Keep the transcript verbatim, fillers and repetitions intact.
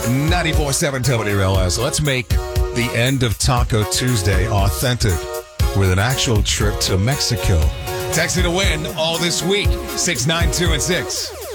ninety-four point seven W L S. Let's make the end of Taco Tuesday authentic with an actual trip to Mexico. Text it to win all this week. six nine two and six.